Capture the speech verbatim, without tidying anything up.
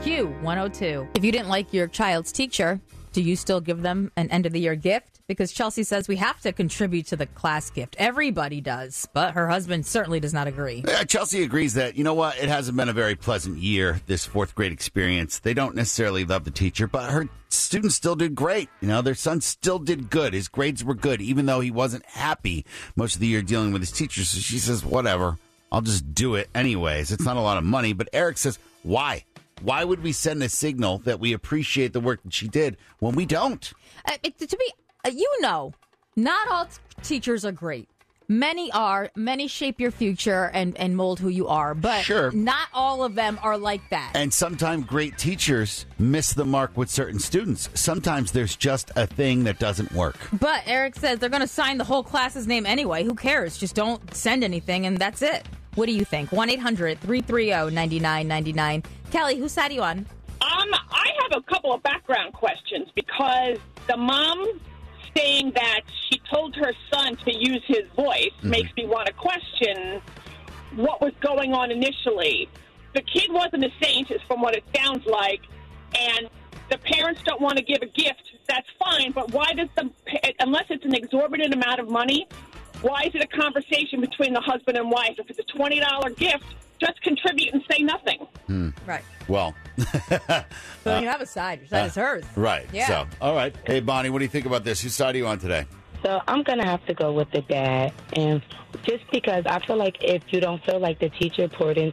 Q one oh two. If you didn't like your child's teacher, do you still give them an end-of-the-year gift? Because Chelsea says we have to contribute to the class gift. Everybody does, but her husband certainly does not agree. Uh, Chelsea agrees that, you know what, it hasn't been a very pleasant year, this fourth grade experience. They don't necessarily love the teacher, but her students still did great. You know, their son still did good. His grades were good, even though he wasn't happy most of the year dealing with his teacher. So she says, whatever, I'll just do it anyways. It's not a lot of money. But Eric says, why? Why would we send a signal that we appreciate the work that she did when we don't? Uh, it, to be, uh, you know, not all t- teachers are great. Many are. Many shape your future and, and mold who you are. But sure. Not all of them are like that. And sometimes great teachers miss the mark with certain students. Sometimes there's just a thing that doesn't work. But Eric says they're going to sign the whole class's name anyway. Who cares? Just don't send anything, and that's it. What do you think? one eight hundred three three zero nine nine nine nine. Kelly, whose side are you on? Um, I have a couple of background questions because the mom saying that she told her son to use his voice mm-hmm. makes me want to question what was going on initially. The kid wasn't a saint, is from what it sounds like, and the parents don't want to give a gift. That's fine, but why does the, unless it's an exorbitant amount of money, why is it a conversation between the husband and wife? If it's a twenty dollars gift, just contribute and say nothing. Hmm. Right. Well. So you have a side. Your side uh, is hers. Right. Yeah. So, all right. Hey, Bonnie, what do you think about this? Whose side are you on today? So I'm going to have to go with the dad. And just because I feel like if you don't feel like the teacher poured in